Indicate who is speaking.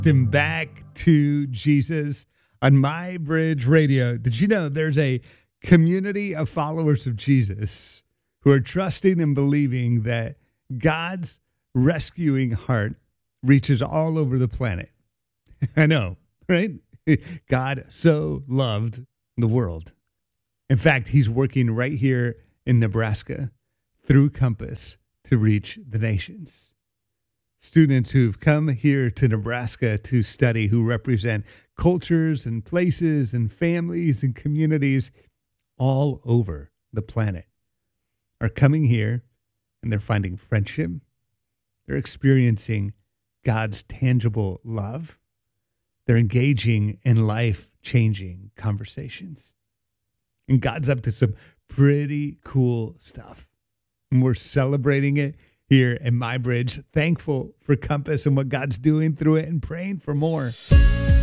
Speaker 1: And back to Jesus on My Bridge Radio. Did you know there's a community of followers of Jesus who are trusting and believing that God's rescuing heart reaches all over the planet? I know, right? God so loved the world. In fact, he's working right here in Nebraska through Compass to reach the nations. Students who've come here to Nebraska to study, who represent cultures and places and families and communities all over the planet, are coming here and they're finding friendship. They're experiencing God's tangible love. They're engaging in life-changing conversations. And God's up to some pretty cool stuff. And we're celebrating it here at My Bridge, thankful for Compass and what God's doing through it and praying for more.